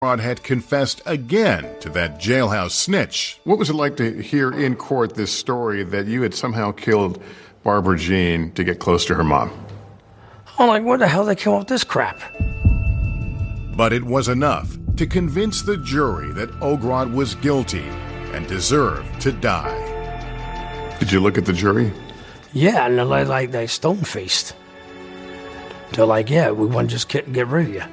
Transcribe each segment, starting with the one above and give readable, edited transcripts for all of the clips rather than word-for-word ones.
Ogrod had confessed again to that jailhouse snitch. What was it like to hear in court this story that you had somehow killed Barbara Jean to get close to her mom? I'm like, where the hell they came up with this crap? But it was enough to convince the jury that Ogrod was guilty and deserved to die. Did you look at the jury? Yeah, and they're like they stone-faced. They're like, yeah, we want to just get rid of you.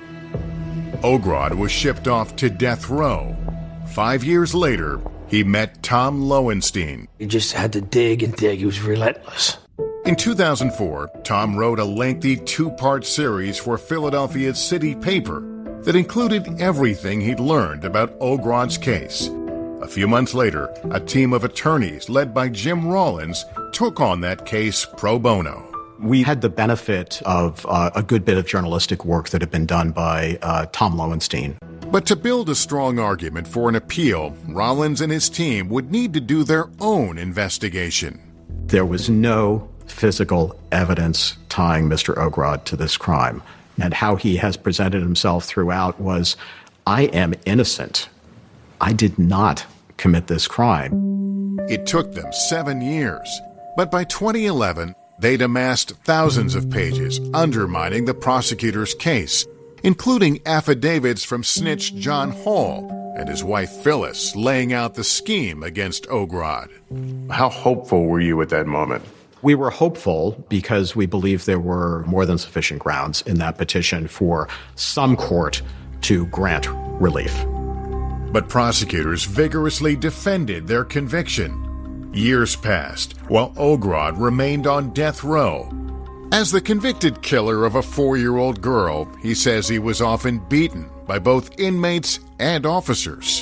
Ogrod was shipped off to death row. 5 years later, he met Tom Lowenstein. He just had to dig and dig. He was relentless. In 2004, Tom wrote a lengthy two-part series for Philadelphia's city paper that included everything he'd learned about Ogrod's case. A few months later, a team of attorneys led by Jim Rollins took on that case pro bono. We had the benefit of a good bit of journalistic work that had been done by Tom Lowenstein. But to build a strong argument for an appeal, Rollins and his team would need to do their own investigation. There was no physical evidence tying Mr. Ogrod to this crime. And how he has presented himself throughout was, I am innocent. I did not commit this crime. It took them 7 years, but by 2011, they'd amassed thousands of pages undermining the prosecutor's case, including affidavits from snitch John Hall and his wife Phyllis laying out the scheme against Ogrod. How hopeful were you at that moment? We were hopeful because we believed there were more than sufficient grounds in that petition for some court to grant relief. But prosecutors vigorously defended their conviction. Years passed while Ogrod remained on death row. As the convicted killer of a 4-year-old girl, he says he was often beaten by both inmates and officers.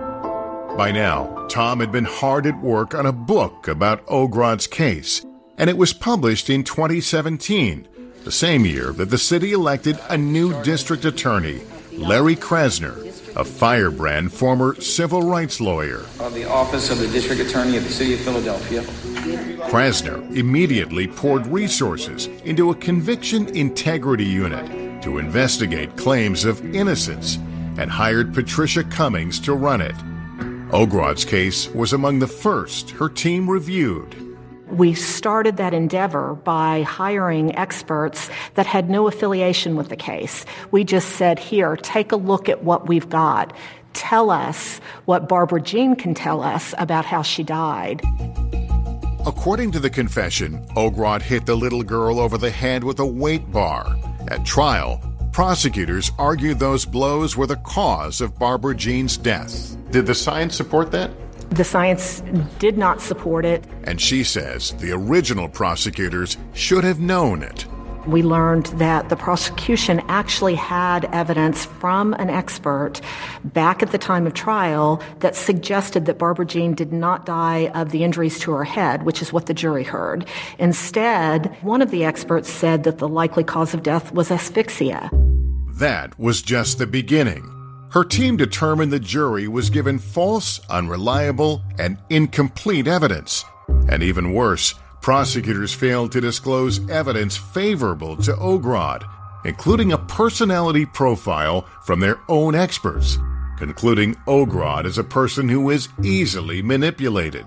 By now, Tom had been hard at work on a book about Ogrod's case, and it was published in 2017, the same year that the city elected a new district attorney, Larry Krasner, a firebrand former civil rights lawyer. Of the Office of the District Attorney of the City of Philadelphia. Krasner immediately poured resources into a conviction integrity unit to investigate claims of innocence and hired Patricia Cummings to run it. Ogrod's case was among the first her team reviewed. We started that endeavor by hiring experts that had no affiliation with the case. We just said, here, take a look at what we've got. Tell us what Barbara Jean can tell us about how she died. According to the confession, Ogrod hit the little girl over the head with a weight bar. At trial, prosecutors argued those blows were the cause of Barbara Jean's death. Did the science support that? The science did not support it. And she says the original prosecutors should have known it. We learned that the prosecution actually had evidence from an expert back at the time of trial that suggested that Barbara Jean did not die of the injuries to her head, which is what the jury heard. Instead, one of the experts said that the likely cause of death was asphyxia. That was just the beginning. Her team determined the jury was given false, unreliable, and incomplete evidence. And even worse, prosecutors failed to disclose evidence favorable to Ogrod, including a personality profile from their own experts, concluding Ogrod is a person who is easily manipulated.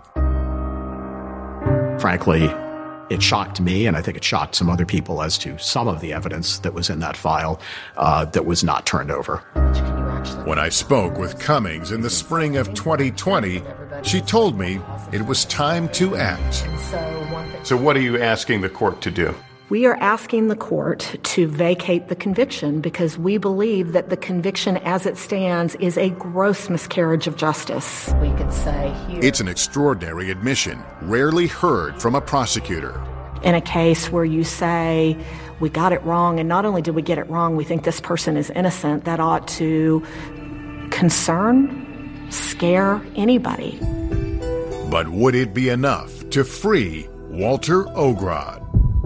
Frankly, it shocked me, and I think it shocked some other people as to some of the evidence that was in that file that was not turned over. When I spoke with Cummings in the spring of 2020, she told me it was time to act. So what are you asking the court to do? We are asking the court to vacate the conviction because we believe that the conviction as it stands is a gross miscarriage of justice. We could say here. It's an extraordinary admission, rarely heard from a prosecutor. In a case where you say, we got it wrong, and not only did we get it wrong, we think this person is innocent, that ought to concern, scare anybody. But would it be enough to free Walter Ogrod?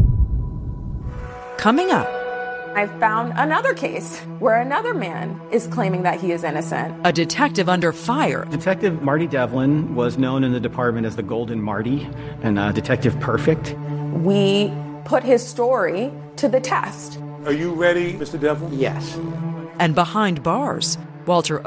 Coming up, I found another case where another man is claiming that he is innocent. A detective under fire. Detective Marty Devlin was known in the department as the Golden Marty and Detective Perfect. We put his story to the test. Are you ready, Mr. Devlin? Yes. And behind bars, Walter